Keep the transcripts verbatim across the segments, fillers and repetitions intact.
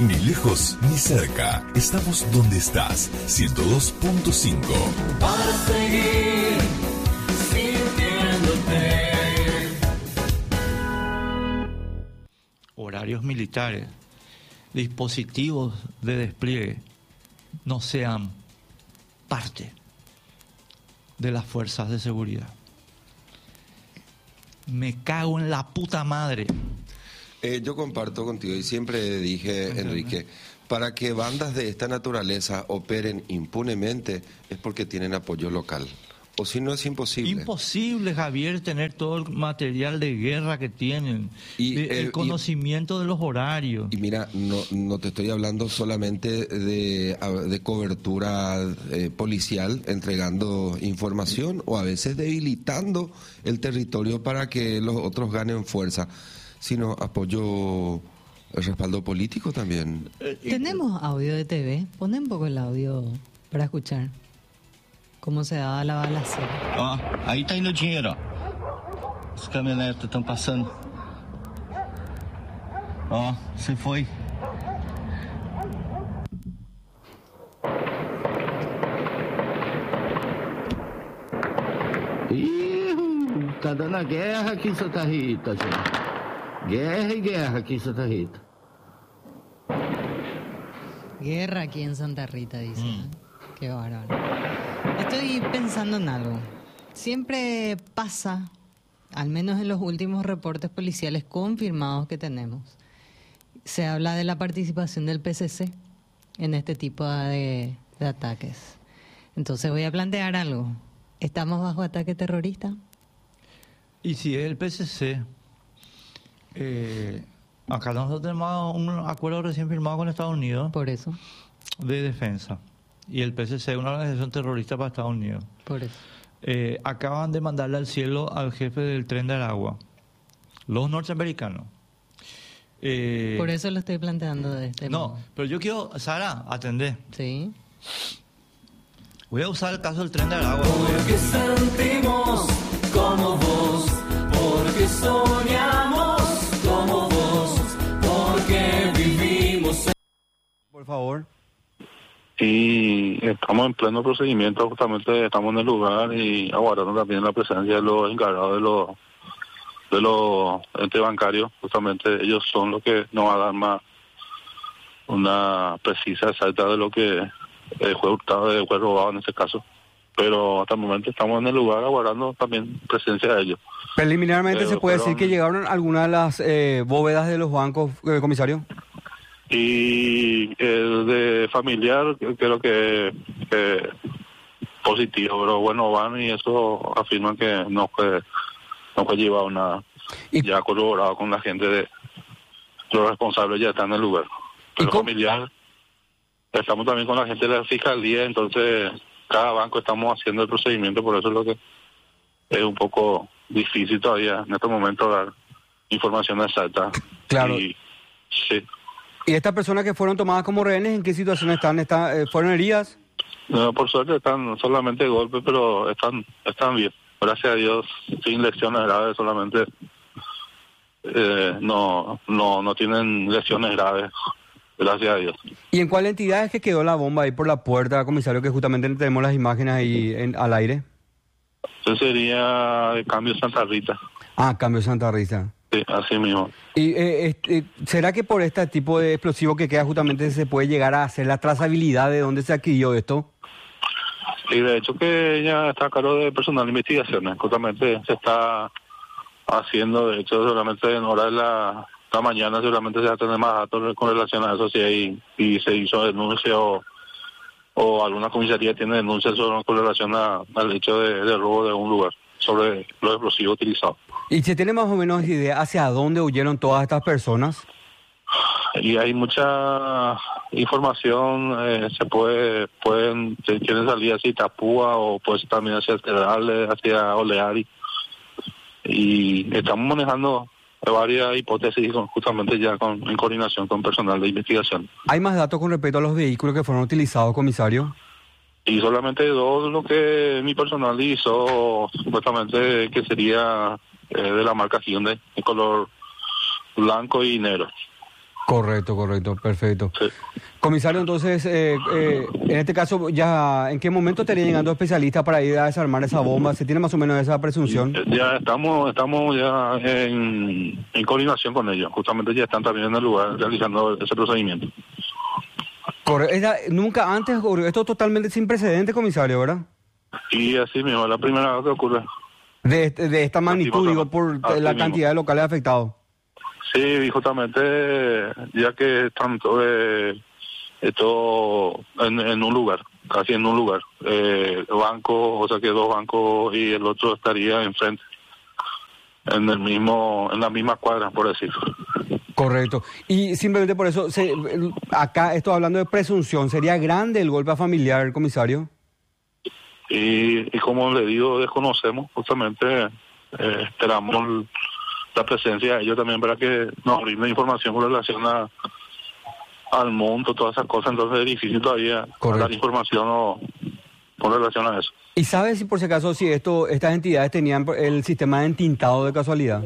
Ni lejos ni cerca. Estamos donde estás. ciento dos punto cinco. Para seguir sintiéndote. Horarios militares, dispositivos de despliegue, no sean parte de las fuerzas de seguridad. Me cago en la puta madre. Eh, yo comparto contigo y siempre dije, uh-huh. Enrique, para que bandas de esta naturaleza operen impunemente es porque tienen apoyo local. O si no, es imposible. Imposible, Javier, tener todo el material de guerra que tienen, y, de, eh, el conocimiento y, de los horarios. Y mira, no, no te estoy hablando solamente de, de cobertura eh, policial, entregando información o a veces debilitando el territorio para que los otros ganen fuerza, sino apoyo, el respaldo político también. Tenemos audio de T V, pon un poco el audio para escuchar cómo se daba la balacera. Ó, aí tá indo o dinheiro, ó. Os caminhonetes estão passando. Ó, se foi. Ih, tá dando a guerra aqui em Santa Rita, gente. Guerra y guerra aquí en Santa Rita. Guerra aquí en Santa Rita, dice. Mm. Qué bárbaro. Estoy pensando en algo. Siempre pasa, al menos en los últimos reportes policiales confirmados que tenemos, se habla de la participación del P C C en este tipo de, de ataques. Entonces voy a plantear algo. ¿Estamos bajo ataque terrorista? Y si es el P C C... Eh, acá nosotros tenemos un acuerdo recién firmado con Estados Unidos. Por eso. De defensa. Y el P C C es una organización terrorista para Estados Unidos. Por eso. Eh, acaban de mandarle al cielo al jefe del Tren de Aragua. Los norteamericanos. Eh, Por eso lo estoy planteando de este No, modo. pero yo quiero, Sara, atender. Sí. Voy a usar el caso del Tren de Aragua. Porque sentimos como vos, porque soñamos como vos, porque vivimos. Por favor. Y estamos en pleno procedimiento, justamente estamos en el lugar y aguardando también la presencia de los encargados de los de los entes bancarios. Justamente ellos son los que nos van a dar más una precisa exacta de lo que fue hurtado, fue robado en este caso. Pero hasta el momento estamos en el lugar aguardando también presencia de ellos. Preliminarmente, Eh, ¿se puede pero, decir que llegaron algunas de las eh, bóvedas de los bancos, eh, comisario? Y el de familiar creo que eh, positivo, pero bueno, van y eso afirman que no fue, no fue llevado nada. ¿Y? Ya colaborado con la gente de los responsables, ya están en el lugar. Pero familiar, estamos también con la gente de la fiscalía, entonces cada banco estamos haciendo el procedimiento, por eso es lo que es un poco difícil todavía en este momento dar información exacta. Claro. Y, sí. ¿Y estas personas que fueron tomadas como rehenes, en qué situación están? ¿Están eh, ¿Fueron heridas? No, por suerte están solamente golpes, pero están están bien. Gracias a Dios, sin lesiones graves, solamente eh, no no no tienen lesiones graves. Gracias a Dios. ¿Y en cuál entidad es que quedó la bomba ahí por la puerta, comisario, que justamente tenemos las imágenes ahí en, al aire? Eso sería de Cambio Santa Rita. Ah, Cambio Santa Rita. Sí, así mismo. ¿Y eh, este, será que por este tipo de explosivo que queda justamente se puede llegar a hacer la trazabilidad de dónde se adquirió esto? Y de hecho que ella está a cargo de personal de investigaciones. Justamente se está haciendo, de hecho, solamente en hora de la... Esta mañana seguramente se va a tener más datos con relación a eso, si hay, y se hizo denuncia o, o alguna comisaría tiene denuncias sobre, con relación a, al hecho de, de robo de un lugar, sobre los explosivos utilizados. ¿Y se tiene más o menos idea hacia dónde huyeron todas estas personas? Y hay mucha información, eh, se puede, pueden, se quieren salir hacia Itapúa o pues también hacia Terrales, hacia Oleari. Y estamos manejando varias hipótesis justamente ya con, en coordinación con personal de investigación. ¿Hay más datos con respecto a los vehículos que fueron utilizados, comisario? Y solamente dos, lo que mi personal hizo, supuestamente que sería eh, de la marca Hyundai, de color blanco y negro. Correcto, correcto, perfecto. Sí. Comisario, entonces, eh, eh, en este caso, ya ¿en qué momento estarían llegando especialistas para ir a desarmar esa bomba? ¿Se tiene más o menos esa presunción? Ya estamos estamos ya en, en coordinación con ellos. Justamente ya están también en el lugar realizando ese procedimiento. Correcto. Esa- nunca antes ocurrió. Esto es totalmente sin precedentes, comisario, ¿verdad? Y así mismo, es la primera vez que ocurre. De, este- de esta magnitud, digo, por Así la mismo. cantidad de locales afectados. Sí, y justamente ya que tanto eh, esto en, en un lugar, casi en un lugar, eh, banco, o sea que dos bancos y el otro estaría enfrente, en el mismo, en la misma cuadra, por decirlo. Correcto. Y simplemente por eso, se, acá estoy hablando de presunción. ¿Sería grande el golpe familiar, comisario? Y, y como le digo, desconocemos, justamente eh, esperamos la presencia de ellos también para que nos brinden información con relación a al monto, todas esas cosas. Entonces es difícil todavía Correcto. dar información o, con relación a eso. ¿Y sabes si por si acaso si esto estas entidades tenían el sistema de entintado de casualidad?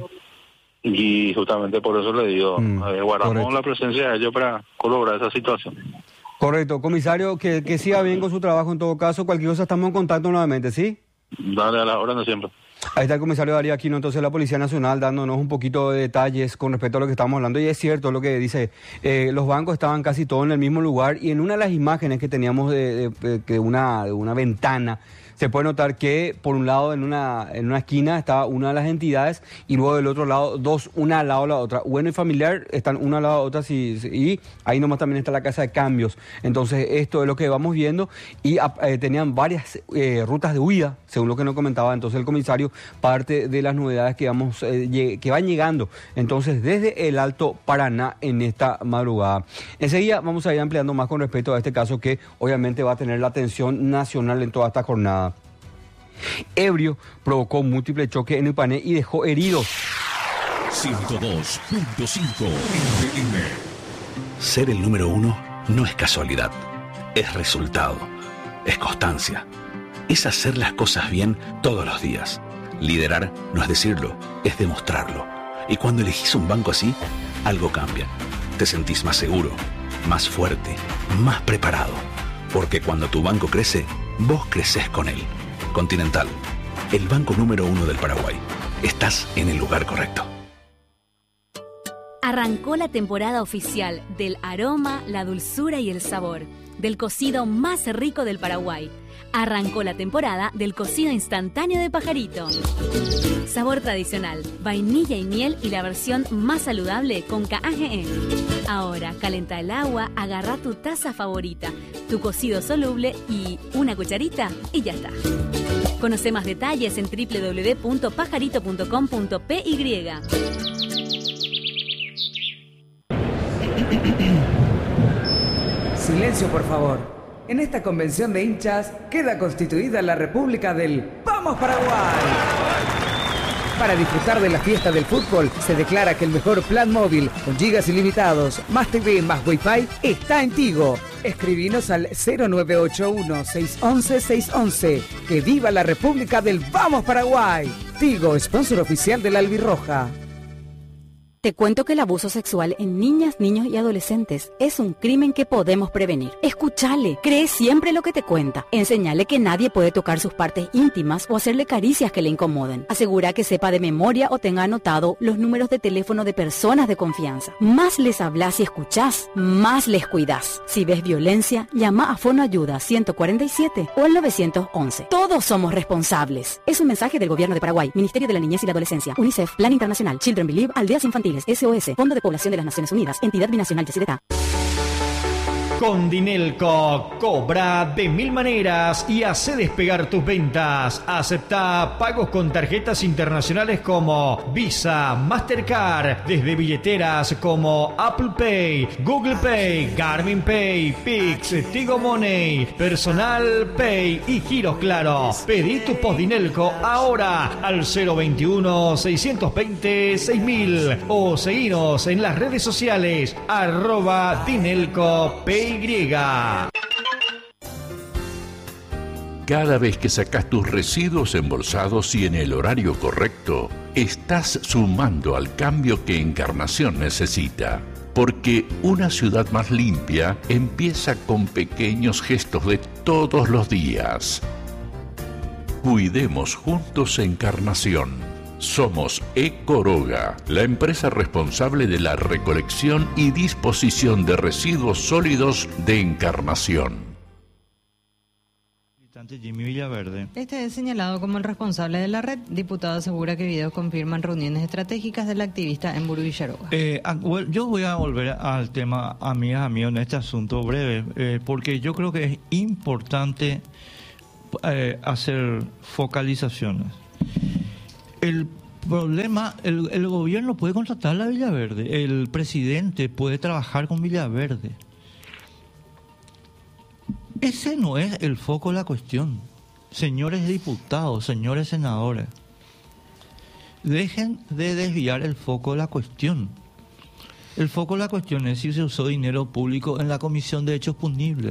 Y justamente por eso le digo, Mm, eh, guardamos correcto. la presencia de ellos para colaborar esa situación. Correcto. Comisario, que, que siga bien con su trabajo en todo caso. Cualquier cosa estamos en contacto nuevamente, ¿sí? Dale a la hora de siempre. Ahí está el comisario Darío Aquino, entonces la Policía Nacional, dándonos un poquito de detalles con respecto a lo que estamos hablando. Y es cierto lo que dice, eh, los bancos estaban casi todos en el mismo lugar y en una de las imágenes que teníamos de, de- de una, de una ventana, se puede notar que por un lado en una, en una esquina estaba una de las entidades y luego del otro lado dos, una al lado de la otra. Bueno y familiar están una al lado de la otra sí, sí, y ahí nomás también está la casa de cambios. Entonces esto es lo que vamos viendo y ah, eh, tenían varias eh, rutas de huida, según lo que nos comentaba entonces el comisario, parte de las novedades que, vamos, eh, lleg- que van llegando entonces desde el Alto Paraná en esta madrugada. Enseguida vamos a ir ampliando más con respecto a este caso que obviamente va a tener la atención nacional en toda esta jornada. Ebrio provocó múltiple choque en Ipané y dejó heridos. ciento dos punto cinco F M. Ser el número uno no es casualidad, es resultado, es constancia, es hacer las cosas bien todos los días. Liderar no es decirlo, es demostrarlo. Y cuando elegís un banco así, algo cambia. Te sentís más seguro, más fuerte, más preparado. Porque cuando tu banco crece, vos creces con él. Continental, el banco número uno del Paraguay. Estás en el lugar correcto. Arrancó la temporada oficial del aroma, la dulzura y el sabor del cocido más rico del Paraguay. Arrancó la temporada del cocido instantáneo de Pajarito. Sabor tradicional, vainilla y miel y la versión más saludable con K A G E. Ahora, calenta el agua, agarra tu taza favorita, tu cocido soluble y una cucharita y ya está. Conoce más detalles en doble u doble u doble u punto pajarito punto com punto p y. Silencio, por favor. En esta convención de hinchas queda constituida la República del ¡Vamos Paraguay! Para disfrutar de la fiesta del fútbol, se declara que el mejor plan móvil con gigas ilimitados, más T V más Wi-Fi está en Tigo. Escribinos al cero nueve ocho uno, seis uno uno, seis uno uno. ¡Que viva la República del ¡Vamos Paraguay! Tigo, sponsor oficial de la Albirroja. Te cuento que el abuso sexual en niñas, niños y adolescentes es un crimen que podemos prevenir. Escúchale, cree siempre lo que te cuenta. Enseñale que nadie puede tocar sus partes íntimas o hacerle caricias que le incomoden. Asegura que sepa de memoria o tenga anotado los números de teléfono de personas de confianza. Más les hablas y escuchás, más les cuidás. Si ves violencia, llama a Fonoayuda ciento cuarenta y siete o al nueve once. Todos somos responsables. Es un mensaje del Gobierno de Paraguay, Ministerio de la Niñez y la Adolescencia, UNICEF, Plan Internacional, Children Believe, Aldeas Infantiles, S O S, Fondo de Población de las Naciones Unidas, Entidad Binacional Yacyretá. Con Dinelco, cobra de mil maneras y hace despegar tus ventas. Acepta pagos con tarjetas internacionales como Visa, Mastercard, desde billeteras como Apple Pay, Google Pay, Garmin Pay, Pix, Tigo Money, Personal Pay y Giros Claro. Pedí tu post Dinelco ahora al cero veintiuno, seiscientos veinte, seis mil o seguinos en las redes sociales arroba Dinelco Pay. Cada vez que sacas tus residuos embolsados y en el horario correcto, estás sumando al cambio que Encarnación necesita. Porque una ciudad más limpia empieza con pequeños gestos de todos los días. Cuidemos juntos Encarnación. Somos Ecoroga, la empresa responsable de la recolección y disposición de residuos sólidos de Encarnación. Jimmy Villaverde. Este es señalado como el responsable de la red. Diputado asegura que videos confirman reuniones estratégicas del activista en Burú Villaroga. Eh, yo voy a volver al tema, amigas, amigos, en este asunto breve, eh, porque yo creo que es importante eh, hacer focalizaciones. El problema, el, el gobierno puede contratar a Villaverde, el presidente puede trabajar con Villaverde. Ese no es el foco de la cuestión. Señores diputados, señores senadores, dejen de desviar el foco de la cuestión. El foco de la cuestión es si se usó dinero público en la Comisión de Hechos Punibles.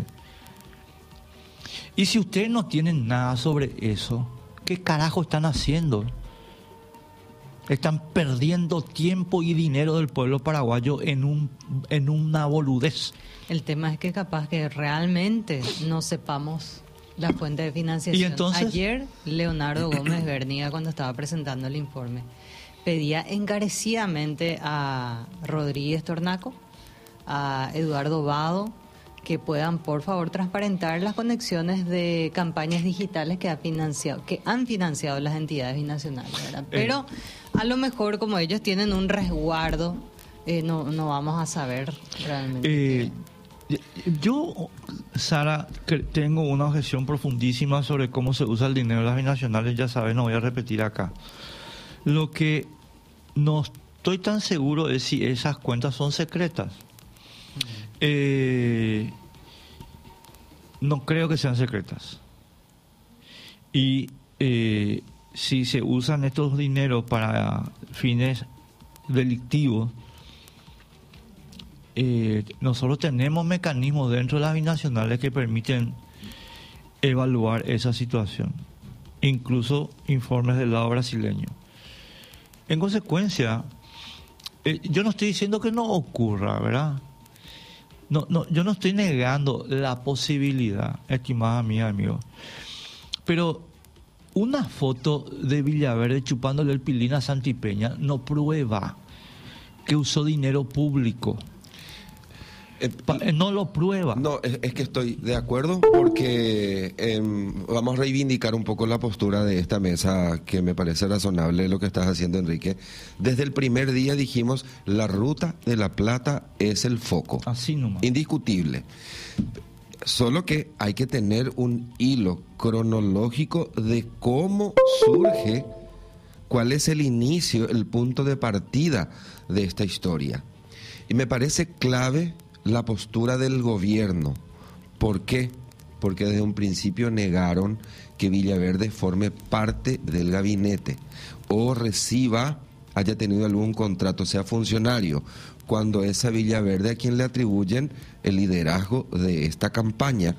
Y si ustedes no tienen nada sobre eso, ¿qué carajo están haciendo? Están perdiendo tiempo y dinero del pueblo paraguayo en un en una boludez. El tema es que capaz que realmente no sepamos la fuente de financiación. ¿Y entonces? Ayer Leonardo Gómez Berniga, cuando estaba presentando el informe, pedía encarecidamente a Rodríguez Tornaco, a Eduardo Vado, que puedan por favor transparentar las conexiones de campañas digitales que ha financiado, que han financiado las entidades binacionales, ¿verdad? Pero a lo mejor como ellos tienen un resguardo, eh, no, no vamos a saber realmente. Eh, yo, Sara, que tengo una objeción profundísima sobre cómo se usa el dinero de las binacionales, ya sabes, no voy a repetir acá. Lo que no estoy tan seguro es si esas cuentas son secretas. Eh, no creo que sean secretas. Y eh, si se usan estos dineros para fines delictivos, eh, nosotros tenemos mecanismos dentro de las binacionales que permiten evaluar esa situación, incluso informes del lado brasileño. En consecuencia, eh, yo no estoy diciendo que no ocurra, ¿verdad? No, no, yo no estoy negando la posibilidad, estimada amiga, amigo. Pero una foto de Villaverde chupándole el pilín a Santipeña no prueba que usó dinero público. Eh, Pa- no lo prueba. No, es, es que estoy de acuerdo porque eh, vamos a reivindicar un poco la postura de esta mesa, que me parece razonable lo que estás haciendo, Enrique. Desde el primer día dijimos, la ruta de la plata es el foco. Así nomás. Indiscutible. Solo que hay que tener un hilo cronológico de cómo surge, cuál es el inicio, el punto de partida de esta historia. Y me parece clave la postura del gobierno. ¿Por qué? Porque desde un principio negaron que Villaverde forme parte del gabinete o reciba, haya tenido algún contrato, sea funcionario, cuando es a Villaverde a quien le atribuyen el liderazgo de esta campaña,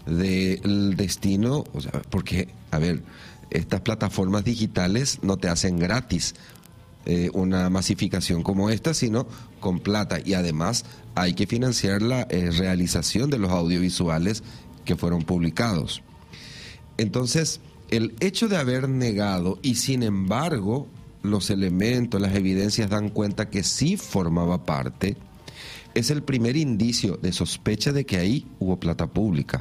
del destino, o sea, porque, a ver, estas plataformas digitales no te hacen gratis eh, una masificación como esta, sino con plata, y además hay que financiar la eh, realización de los audiovisuales que fueron publicados. Entonces, el hecho de haber negado, y sin embargo los elementos, las evidencias dan cuenta que sí formaba parte, es el primer indicio de sospecha de que ahí hubo plata pública.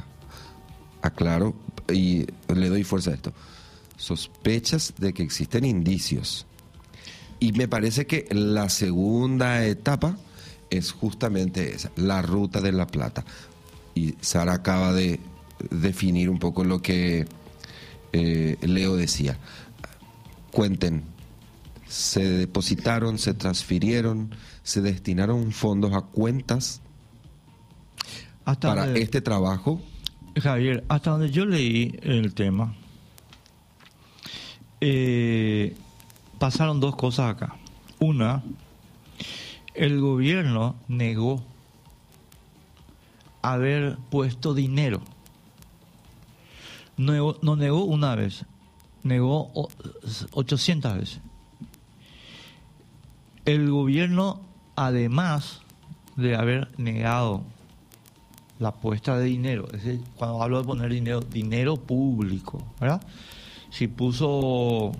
Aclaro y le doy fuerza a esto. Sospechas de que existen indicios. Y me parece que la segunda etapa es justamente esa, la ruta de la plata. Y Sara acaba de definir un poco lo que eh, Leo decía. Cuenten, se depositaron, se transfirieron, se destinaron fondos a cuentas hasta para donde, este trabajo. Javier, hasta donde yo leí el tema, eh, pasaron dos cosas acá. Una, el gobierno negó haber puesto dinero. No, no negó una vez, negó ochocientas veces. El gobierno además de haber negado la puesta de dinero, es decir, cuando hablo de poner dinero, dinero público, ¿verdad? Si puso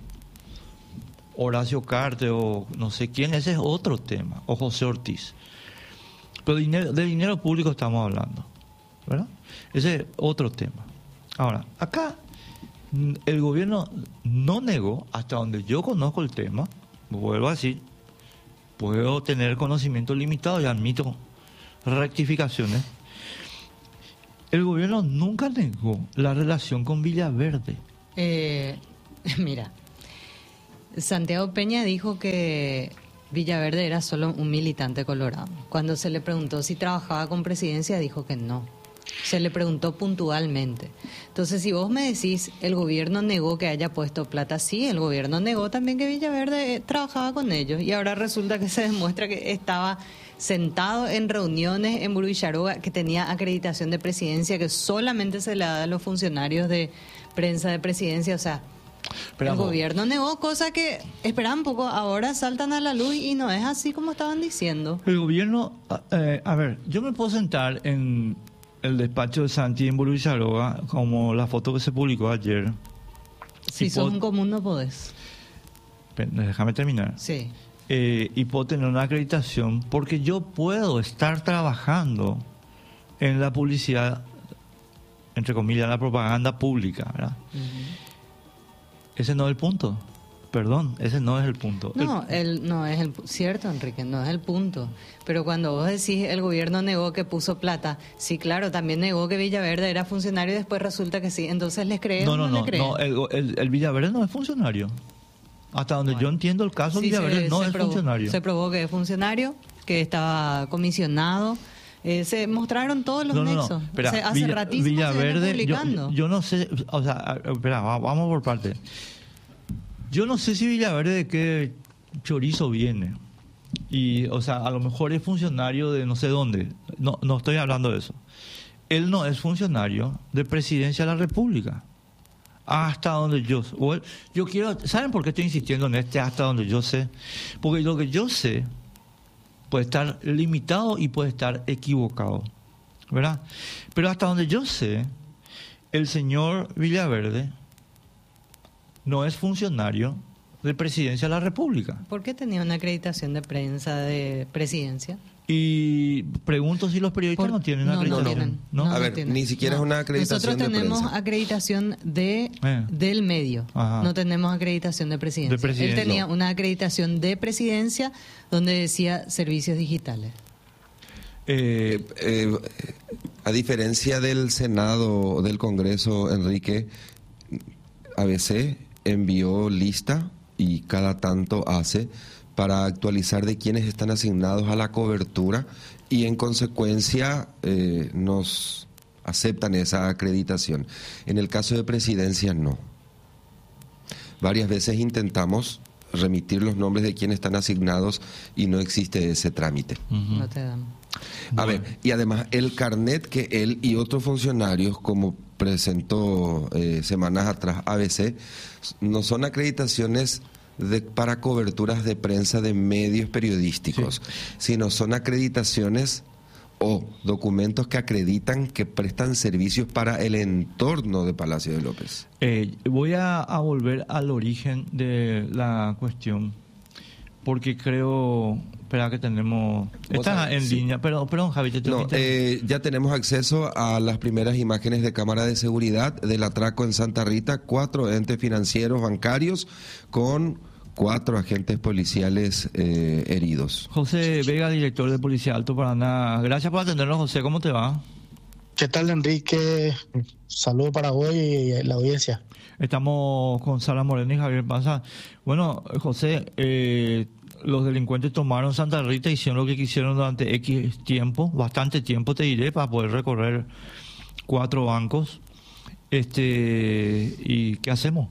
Horacio Carte o no sé quién, ese es otro tema, o José Ortiz. Pero dinero, de dinero público estamos hablando, ¿verdad? Ese es otro tema. Ahora, acá el gobierno no negó, hasta donde yo conozco el tema, vuelvo a decir, puedo tener conocimiento limitado y admito rectificaciones. El gobierno nunca negó la relación con Villaverde. Eh, mira, Santiago Peña dijo que Villaverde era solo un militante colorado. Cuando se le preguntó si trabajaba con Presidencia, dijo que no. Se le preguntó puntualmente. Entonces, si vos me decís, el gobierno negó que haya puesto plata, sí, el gobierno negó también que Villaverde eh, trabajaba con ellos. Y ahora resulta que se demuestra que estaba sentado en reuniones en Burgo-Villaroga, que tenía acreditación de Presidencia, que solamente se le da a los funcionarios de prensa de Presidencia. O sea, Esperamos. El gobierno negó cosas que, esperaban un poco, ahora saltan a la luz y no es así como estaban diciendo. El gobierno, eh, a ver, yo me puedo sentar en el despacho de Santi en Burgo-Villaroga, como la foto que se publicó ayer. Si sos un común no podés. Déjame terminar. Sí. Eh, y puedo tener una acreditación porque yo puedo estar trabajando en la publicidad, entre comillas, la propaganda pública, ¿verdad? Uh-huh. Ese no es el punto. Perdón, ese no es el punto. No, el, no es el cierto, Enrique, no es el punto. Pero cuando vos decís el gobierno negó que puso plata, sí, claro, también negó que Villaverde era funcionario y después resulta que sí. Entonces, ¿les creen no, o no, no, no les creen? No, el, el, el Villaverde no es funcionario. Hasta donde bueno, yo entiendo el caso, sí, Villaverde se, no se es probó, funcionario. Se probó que es funcionario, que estaba comisionado. Eh, se mostraron todos los no, no, nexos. No, espera, se, hace Villa, ratísimo Villaverde, se publicando. Yo, yo no sé, o sea, espera, vamos por parte. Yo no sé si Villaverde de qué chorizo viene. Y, o sea, a lo mejor es funcionario de no sé dónde. No, no estoy hablando de eso. Él no es funcionario de Presidencia de la República. Hasta donde yo... Well, yo quiero... ¿Saben por qué estoy insistiendo en este hasta donde yo sé? Porque lo que yo sé puede estar limitado y puede estar equivocado, ¿verdad? Pero hasta donde yo sé, el señor Villaverde no es funcionario de Presidencia de la República. ¿Por qué tenía una acreditación de prensa de Presidencia? Y pregunto si los periodistas Por, no tienen no, acreditación. No, tienen, ¿no? no A ver, tienen. ni siquiera no. es una acreditación Nosotros de prensa. tenemos acreditación de eh. del medio. Ajá. No tenemos acreditación de Presidencia. de Presidencia. Él tenía una acreditación de Presidencia donde decía servicios digitales. Eh, eh, a diferencia del Senado o del Congreso, Enrique, A B C envió lista y cada tanto hace para actualizar de quienes están asignados a la cobertura y en consecuencia eh, nos aceptan esa acreditación. En el caso de Presidencia no. Varias veces intentamos remitir los nombres de quienes están asignados y no existe ese trámite. Uh-huh. No te dan. A bueno. ver, y además el carnet que él y otros funcionarios, como presentó eh, semanas atrás A B C, no son acreditaciones de, para coberturas de prensa de medios periodísticos, sí. sino son acreditaciones o documentos que acreditan que prestan servicios para el entorno de Palacio de López. Eh, voy a, a volver al origen de la cuestión, porque creo... Espera que tenemos... Está en sí. línea, pero, perdón, Javi, te no, eh, ya tenemos acceso a las primeras imágenes de cámara de seguridad del atraco en Santa Rita, cuatro entes financieros bancarios con cuatro agentes policiales eh, heridos. José Vega, director de Policía Alto Paraná. Gracias por atendernos, José. ¿Cómo te va? ¿Qué tal, Enrique? Saludos para vos y la audiencia. Estamos con Sara Moreno y Javier Panza. Bueno, José, eh, los delincuentes tomaron Santa Rita, hicieron lo que quisieron durante X tiempo, bastante tiempo te diré, para poder recorrer cuatro bancos. Este, ¿y qué hacemos?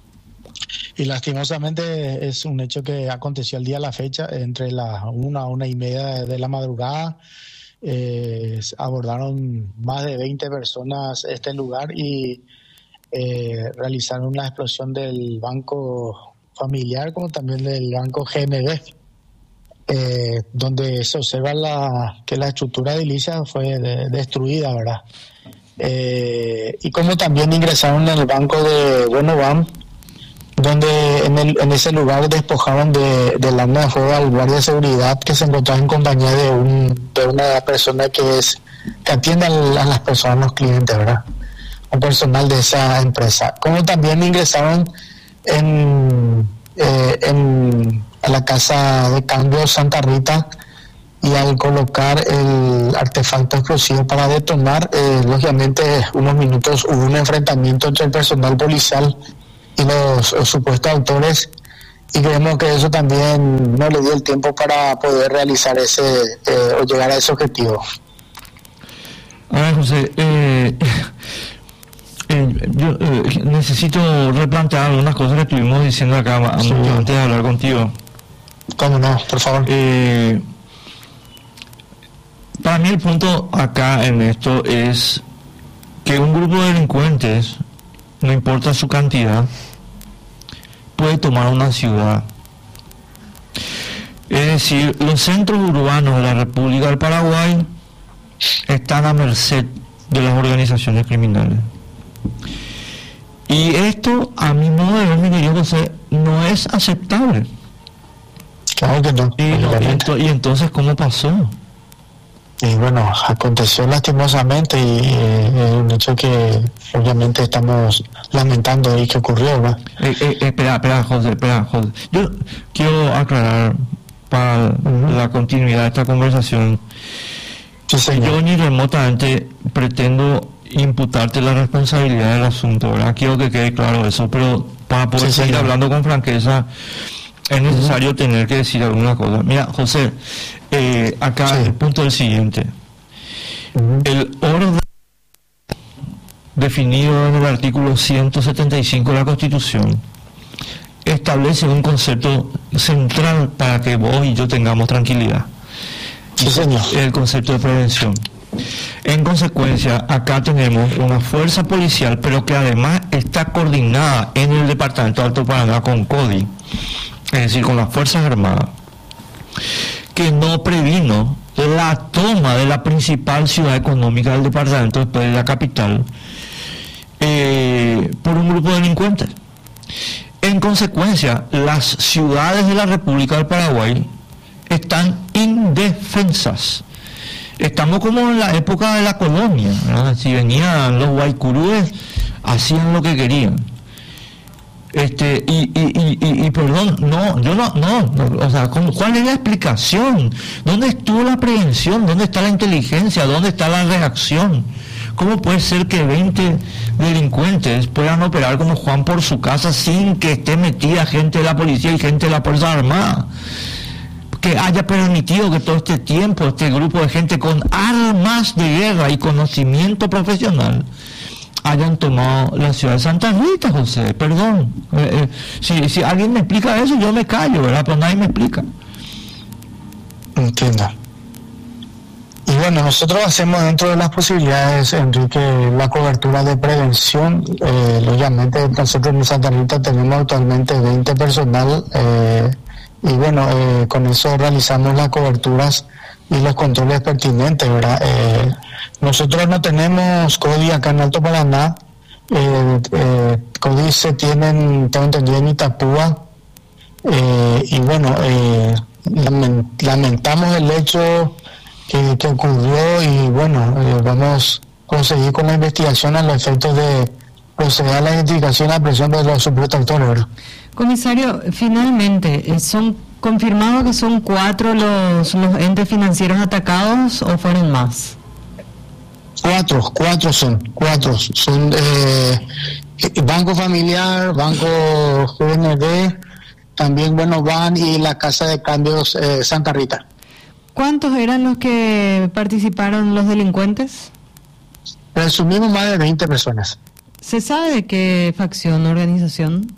Y lastimosamente es un hecho que aconteció el día de la fecha, entre las una a una y media de la madrugada. Eh, abordaron más de veinte personas este lugar y eh, realizaron la explosión del banco familiar como también del banco G M B. eh, donde se observa la, que la estructura edilicia fue de, destruida, ¿verdad? Eh, y como también ingresaron en el banco de Buenovam, donde en, el, en ese lugar despojaron de, del arma de fuego al guardia de seguridad que se encontraba en compañía de, un, de una persona que es que atiende a las personas, los clientes, ¿verdad? Un personal de esa empresa. Como también ingresaron en, eh, en a la casa de cambio Santa Rita, y al colocar el artefacto explosivo para detonar, eh, lógicamente unos minutos hubo un enfrentamiento entre el personal policial y los, los supuestos autores, y creemos que eso también no le dio el tiempo para poder realizar ese eh, o llegar a ese objetivo. A ver, José, eh, eh, yo eh, necesito replantear algunas cosas que estuvimos diciendo acá sí. antes de hablar contigo. ¿Cómo no? Por favor. Eh, para mí el punto acá en esto es que un grupo de delincuentes, no importa su cantidad, puede tomar una ciudad. Es decir, los centros urbanos de la República del Paraguay están a merced de las organizaciones criminales. Y esto, a mi modo de ver, mi querido José, no es aceptable. Claro que no. Y, no, y, ento, y entonces, ¿cómo pasó? Y bueno, aconteció lastimosamente, y es eh, un hecho que obviamente estamos lamentando y que ocurrió, ¿no? Eh, eh, espera, espera, José, espera, José. Yo quiero aclarar para uh-huh. la continuidad de esta conversación. Sí, yo ni remotamente pretendo imputarte la responsabilidad del asunto, ¿verdad? Quiero que quede claro eso, pero para poder sí, seguir señor. hablando con franqueza es necesario uh-huh. tener que decir alguna cosa. Mira, José, eh, acá sí. el punto es el siguiente. Uh-huh. El orden definido en el artículo ciento setenta y cinco de la Constitución establece un concepto central para que vos y yo tengamos tranquilidad. Sí, señor. El concepto de prevención. En consecuencia, acá tenemos una fuerza policial, pero que además está coordinada en el Departamento de Alto Paraná con CODI, es decir, con las Fuerzas Armadas, que no previno la toma de la principal ciudad económica del departamento después de la capital eh, por un grupo de delincuentes. En consecuencia, las ciudades de la República del Paraguay están indefensas. Estamos como en la época de la colonia, ¿verdad? Si venían los guaycurúes, hacían lo que querían. Este, y, y, y, y, y perdón, no, yo no, no, no, o sea, ¿cuál es la explicación? ¿Dónde estuvo la prevención? ¿Dónde está la inteligencia? ¿Dónde está la reacción? ¿Cómo puede ser que veinte delincuentes puedan operar como Juan por su casa sin que esté metida gente de la policía y gente de la Fuerza Armada? Que haya permitido que todo este tiempo este grupo de gente con armas de guerra y conocimiento profesional hayan tomado la ciudad de Santa Rita, José, perdón. Eh, eh, si, si alguien me explica eso, yo me callo, ¿verdad? Pero nadie me explica. Entiendo. Y bueno, nosotros hacemos dentro de las posibilidades, Enrique, la cobertura de prevención. Eh, lógicamente, nosotros en Santa Rita tenemos actualmente veinte personal, eh, y bueno, eh, con eso realizamos las coberturas y los controles pertinentes, ¿verdad? Eh, nosotros no tenemos CODI acá en Alto Paraná. Eh, eh, CODI se tienen, tengo entendido, en Itapúa. Eh, y bueno, eh, lament, lamentamos el hecho que, que ocurrió, y bueno, eh, vamos a conseguir con la investigación a los efectos de proceder a la identificación y la presión de los supuestos autores, ¿verdad? Comisario, finalmente, ¿son confirmados que son cuatro los, los entes financieros atacados o fueron más? Cuatro, cuatro son, cuatro. Son eh, Banco Familiar, Banco G N D, también Buenovam y la Casa de Cambios eh, Santa Rita. ¿Cuántos eran los que participaron los delincuentes? Presumimos más de veinte personas. ¿Se sabe de qué facción o organización?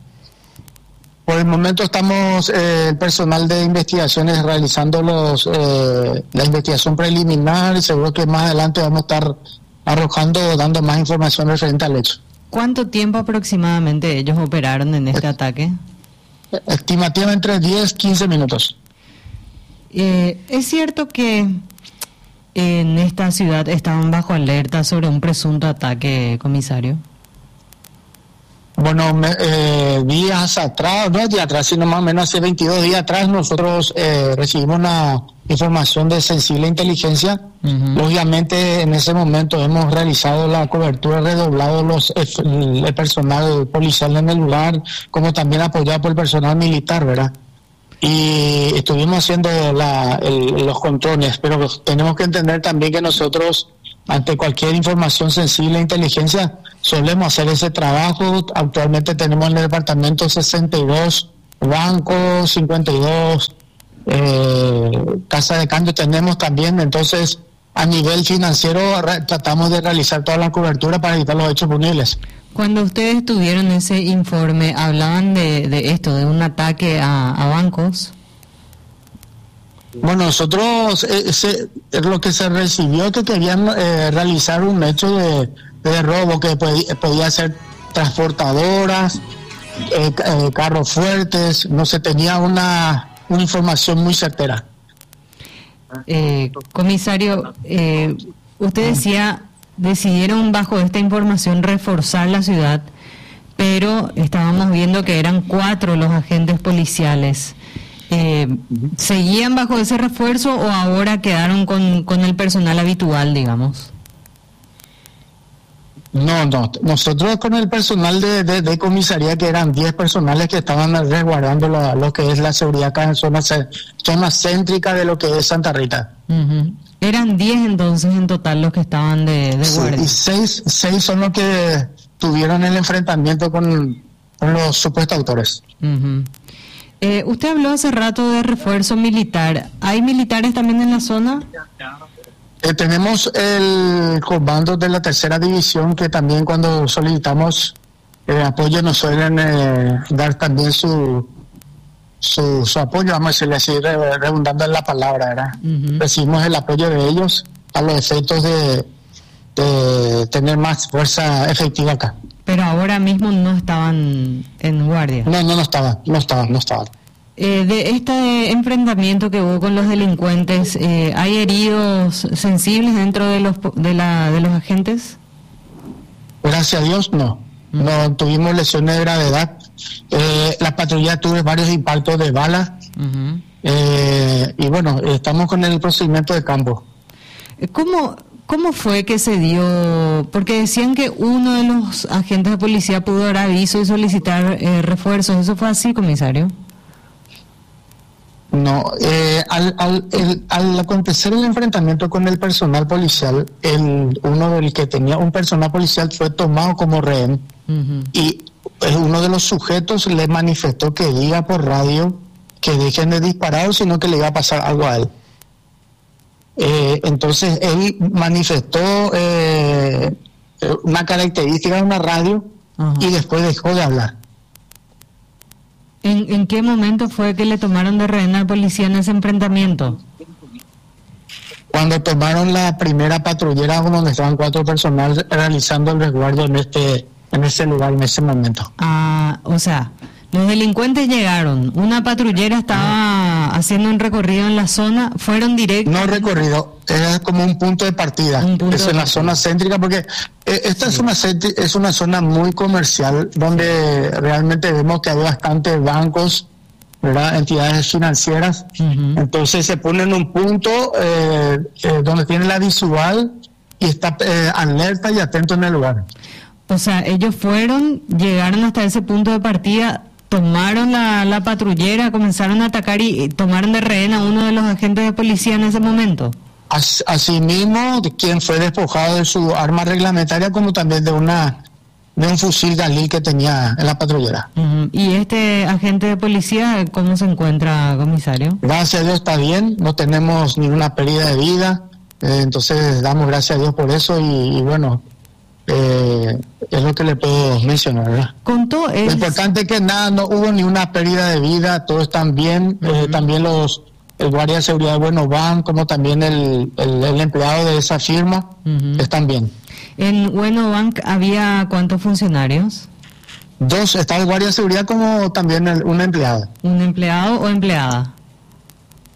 Por el momento estamos, eh, el personal de investigaciones realizando los eh, la investigación preliminar, y seguro que más adelante vamos a estar arrojando, dando más información referente al hecho. ¿Cuánto tiempo aproximadamente ellos operaron en este eh, ataque? Estimativa entre diez, quince minutos. Eh, ¿Es cierto que en esta ciudad estaban bajo alerta sobre un presunto ataque, comisario? Bueno, me, eh, días atrás, no días atrás, sino más o menos hace veintidós días atrás, nosotros eh, recibimos una información de sensible inteligencia. Uh-huh. Lógicamente, en ese momento hemos realizado la cobertura, redoblado los el, el personal policial en el lugar, como también apoyado por el personal militar, ¿verdad? Y estuvimos haciendo la, el, los controles, pero tenemos que entender también que nosotros, ante cualquier información sensible e inteligencia, solemos hacer ese trabajo. Actualmente tenemos en el departamento sesenta y dos bancos, cincuenta y dos eh, casas de cambio tenemos también. Entonces, a nivel financiero re- tratamos de realizar toda la cobertura para evitar los hechos punibles. Cuando ustedes tuvieron ese informe, ¿hablaban de, de esto, de un ataque a, a bancos? Bueno, nosotros, eh, ese, lo que se recibió, que querían eh, realizar un hecho de, de robo, que podía, podía ser transportadoras, eh, eh, carros fuertes, no se tenía una, una información muy certera. Eh, comisario, eh, usted decía, decidieron bajo esta información reforzar la ciudad, pero estábamos viendo que eran cuatro los agentes policiales. Eh, ¿Seguían bajo ese refuerzo o ahora quedaron con, con el personal habitual, digamos? No, no. Nosotros con el personal de, de, de comisaría, que eran diez personales que estaban resguardando lo, lo que es la seguridad acá en zona, zona céntrica de lo que es Santa Rita. Uh-huh. Eran diez entonces en total los que estaban de, de guardia. Sí, y seis, seis son los que tuvieron el enfrentamiento con, con los supuestos autores. Uh-huh. Eh, usted habló hace rato de refuerzo militar. ¿Hay militares también en la zona? Eh, tenemos el comando de la tercera división, que también cuando solicitamos eh, apoyo nos suelen eh, dar también su, su su apoyo, vamos a decirle así, re, redundando en la palabra, ¿verdad? Uh-huh. Recibimos el apoyo de ellos a los efectos de, de tener más fuerza efectiva acá. Pero ahora mismo no estaban en guardia. No, no, no estaban, no estaban, no estaban. Eh, de este enfrentamiento que hubo con los delincuentes, eh, ¿hay heridos sensibles dentro de los de la de los agentes? Gracias a Dios, no. Uh-huh. No tuvimos lesiones de gravedad. Eh, la patrulla tuvo varios impactos de bala. Uh-huh. Eh, y bueno, estamos con el procedimiento de campo. ¿Cómo, ¿Cómo fue que se dio? Porque decían que uno de los agentes de policía pudo dar aviso y solicitar eh, refuerzos. ¿Eso fue así, comisario? No, eh, al, al, el, al acontecer el enfrentamiento con el personal policial, el, uno del que tenía un personal policial fue tomado como rehén. Uh-huh. Y uno de los sujetos le manifestó que diga por radio que dejen de disparar, sino que le iba a pasar algo a él. Eh, entonces él manifestó eh, una característica de una radio. Uh-huh. Y después dejó de hablar. ¿En, ¿En qué momento fue que le tomaron de rehén al policía en ese enfrentamiento? Cuando tomaron la primera patrullera, donde estaban cuatro personal realizando el resguardo en este en ese lugar, en ese momento. Ah, o sea, los delincuentes llegaron, una patrullera estaba no. haciendo un recorrido en la zona, fueron directos. No recorrido, era como un punto de partida. Punto es en la zona céntrica, porque eh, esta sí. es una es una zona muy comercial, donde realmente vemos que hay bastantes bancos, ¿verdad? Entidades financieras. Uh-huh. Entonces se pone en un punto eh, eh, donde tiene la visual y está eh, alerta y atento en el lugar. O sea, ellos fueron, llegaron hasta ese punto de partida, tomaron la, la patrullera, comenzaron a atacar y, y tomaron de rehén a uno de los agentes de policía en ese momento. As, asimismo, quien fue despojado de su arma reglamentaria, como también de una de un fusil Galil que tenía en la patrullera. Uh-huh. ¿Y este agente de policía cómo se encuentra, comisario? Gracias a Dios está bien, no tenemos ninguna pérdida de vida, eh, entonces damos gracias a Dios por eso y, y bueno, eh, es lo que le puedo mencionar, ¿verdad? Contó el... Lo importante es que nada, no hubo ni una pérdida de vida, todos están bien, uh-huh. eh, también los el guardia de seguridad de Bueno Van, como también el, el, el empleado de esa firma, uh-huh. están bien. ¿En Bueno Bank había cuántos funcionarios? Dos, está el guardia de seguridad como también el, un empleado. ¿Un empleado o empleada?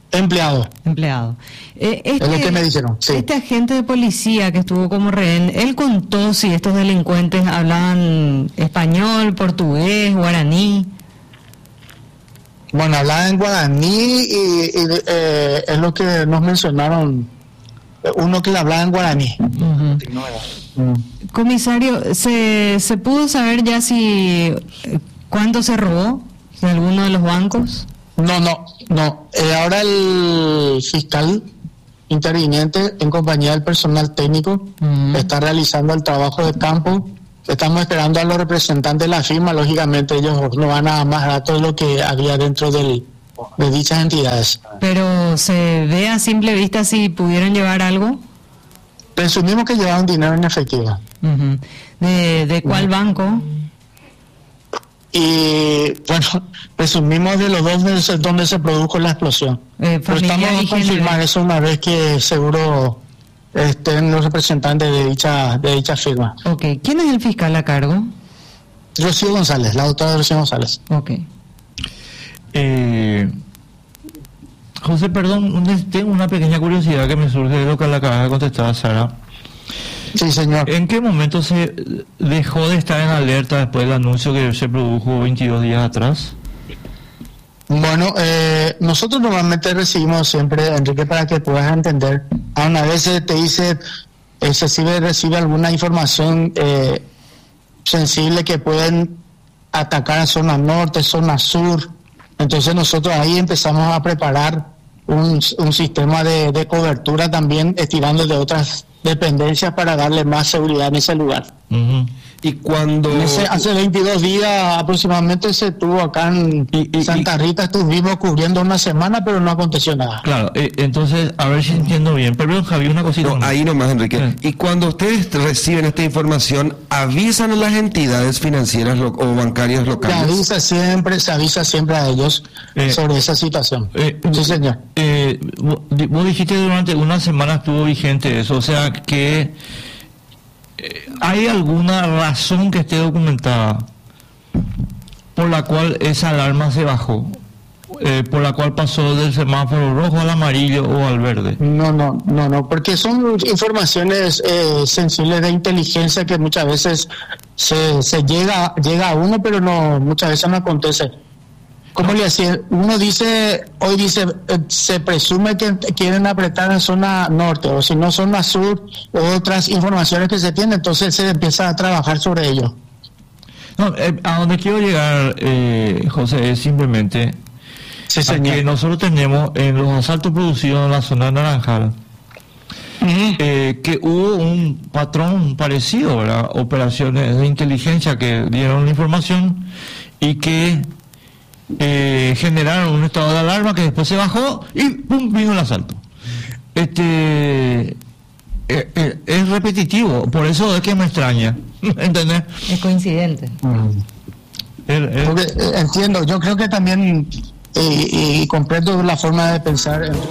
Empleado. Empleado. Eh, este, es lo que me dijeron, sí. Este agente de policía que estuvo como rehén, él contó si estos delincuentes hablaban español, portugués, guaraní. Bueno, hablaban en guaraní y, y eh, es lo que nos mencionaron, uno que le hablaba en guaraní. Uh-huh. Uh-huh. Comisario, ¿se, ¿se pudo saber ya si cuánto se robó de alguno de los bancos? No, no, no. Eh, ahora el fiscal interviniente, en compañía del personal técnico, uh-huh. está realizando el trabajo de campo. Estamos esperando a los representantes de la firma. Lógicamente ellos no van a dar más datos de lo que había dentro del, de dichas entidades. Pero ¿se ve a simple vista si pudieron llevar algo? Presumimos que llevaron dinero en efectivo. Uh-huh. ¿De, de cuál uh-huh. banco? Y bueno, presumimos de los dos donde se produjo la explosión. Eh, Pero estamos a confirmar eso una vez que seguro estén los representantes de dicha de dicha firma. Ok, ¿quién es el fiscal a cargo? Rocío González, la doctora Rocío González. Ok. Eh, José, perdón, tengo una pequeña curiosidad que me surge de lo que le acaba de contestar Sara. Sí, señor. ¿En qué momento se dejó de estar en alerta después del anuncio que se produjo veintidós días atrás? Bueno, eh, nosotros normalmente recibimos siempre, Enrique, para que puedas entender, a una vez te dice, eh, se recibe, recibe alguna información eh, sensible que pueden atacar a zona norte, zona sur, entonces nosotros ahí empezamos a preparar un, un sistema de, de cobertura también, estirando de otras dependencias para darle más seguridad en ese lugar. Uh-huh. Y cuando... Ese, hace veintidós días aproximadamente se tuvo acá en y, y, Santa Rita, estuvimos cubriendo una semana, pero no aconteció nada. Claro, eh, entonces, a ver si entiendo bien. Pero, Javi, una cosita. No, ahí nomás, Enrique. Sí. Y cuando ustedes reciben esta información, ¿avisan a las entidades financieras lo, o bancarias locales? Se avisa siempre, se avisa siempre a ellos eh, sobre esa situación. Eh, sí, señor. Eh, vos dijiste que durante una semana estuvo vigente eso, o sea que... ¿Hay alguna razón que esté documentada por la cual esa alarma se bajó? Eh, ¿Por la cual pasó del semáforo rojo al amarillo o al verde? No, no, no, no, porque son informaciones eh, sensibles de inteligencia que muchas veces se, se llega, llega a uno, pero no, muchas veces no acontece. ¿Cómo le decía? Uno dice, hoy dice, eh, se presume que quieren apretar en zona norte, o si no zona sur, o otras informaciones que se tienen, entonces se empieza a trabajar sobre ello. No, eh, a donde quiero llegar, eh, José, es simplemente sí, a que nosotros tenemos en los asaltos producidos en la zona de Naranjal, uh-huh. eh, que hubo un patrón parecido, ¿verdad? Operaciones de inteligencia que dieron la información y que Eh, generaron un estado de alarma que después se bajó y pum, vino el asalto. Este eh, eh, es repetitivo, por eso es que me extraña, ¿entendés? Es coincidente. Mm. El, el... Porque, eh, entiendo, yo creo que también eh, y comprendo la forma de pensar.